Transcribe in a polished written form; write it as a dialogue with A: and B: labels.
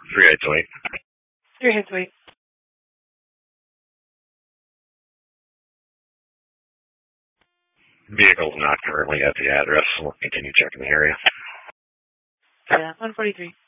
A: 3828.
B: 3828.
A: Vehicle's not currently at the address. We'll continue checking the area.
B: Yeah, 143.